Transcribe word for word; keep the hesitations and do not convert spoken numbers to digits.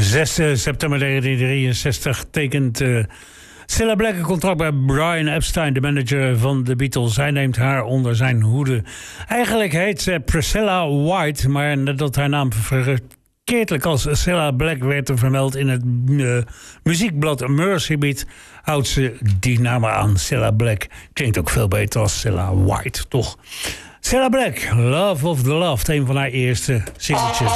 zes september negentien drieënzestig tekent uh, Cilla Black een contract bij Brian Epstein, de manager van de Beatles. Hij neemt haar onder zijn hoede. Eigenlijk heet ze Priscilla White, maar nadat haar naam verkeerdelijk als Cilla Black werd vermeld in het uh, muziekblad Mercy Beat, houdt ze die naam aan. Cilla Black klinkt ook veel beter als Cilla White, toch? Cilla Black, Love of the Love, een van haar eerste singeltjes.